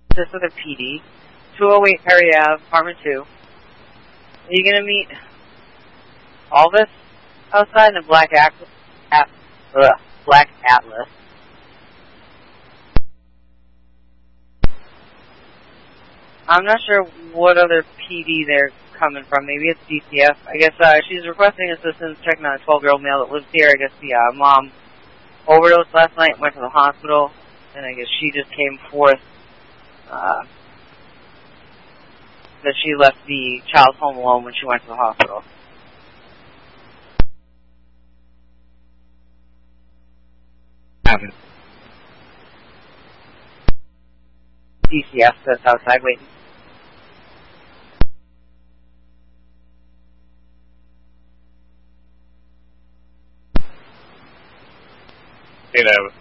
This with a PD. 208 Perry Ave, apartment 2. Are you going to meet Alvis outside in a black Black Atlas? I'm not sure what other PD they're coming from. Maybe it's DCF. I guess she's requesting assistance checking on a 12-year-old male that lives here. I guess the mom overdosed last night, went to the hospital, and I guess she just came forth that she left the child home alone when she went to the hospital. DCF that's outside waiting. Hey,